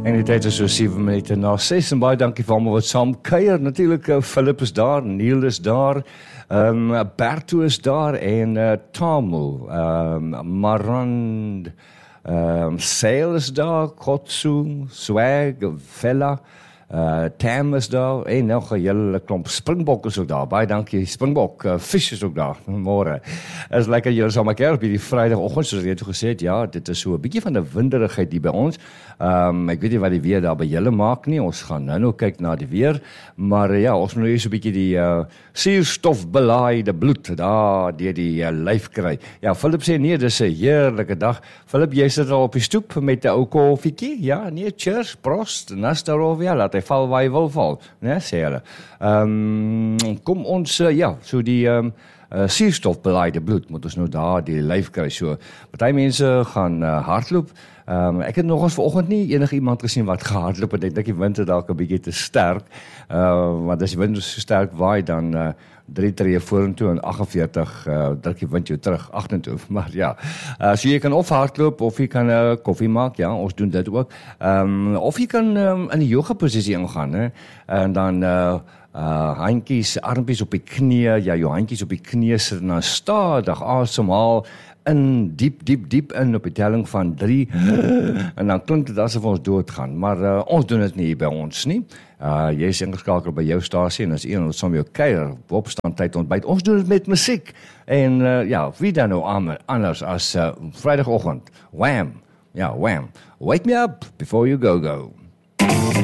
En die tyd is so 7 minute na 6 en baie dankie vir almal wat saam kuier. Natuurlik Philip is daar, Neil is daar, Berto is daar en Tamu, Marand, Sail is daar, Kotsu, Swag, Vella, Tam is daar en nog 'n hele klomp Springbok is ook daar. Baie dankie Springbok, Fish is ook daar. Môre. Is lekker julle saam mekaar op hierdie Vrydagoggend soos jy gesê het. Ja, dit is so 'n bietjie van 'n winderigheid hier by ons. Ek weet nie wat die weer daar by julle maak nie. Ons gaan nou kyk na die weer, maar ja, ons moet nou hier so 'n bietjie die suurstofbelaaide bloed daar deur die lyf kry. Ja, Philip sê nee, dis 'n heerlike dag. Philip, jy sit al op die stoep met 'n ou koffietjie. Ja, nee, cheers, prost, Nastarovia, laat hy val waar hy wil val, né, sê hulle. Kom ons so die suurstofbelaaide bloed moet ons nou daar die lyf kry. So party mense gaan hardloop. Ek het nogals vanoggend nie enigiemand gesien wat gehardloop het. Ek dink die wind is dalk 'n bietjie te sterk. Want as die wind so sterk waai dan 3 tree vorentoe en 48 druk die wind jou terug agtertoe. Maar ja, so jy kan of hardloop of jy kan koffie maak, ja, ons doen dit ook. Of jy kan in die yoga posisie ingaan, hè, en dan handjies, armpies op die knie, ja, jou handjies op die knie sit en dan stadig asemhaal in, diep in op die telling van 3 en dan klink dit asof ons doodgaan, maar ons doen dit nie hier by ons nie. Jy is ingeskakel by jou stasie en as een ons saam jou kuier op opstand tyd ontbyt. Ons doen dit met musiek en ja, wie dan nou anders as Vrydagoggend. Wham! Ja, Wham! Wake me up before you go.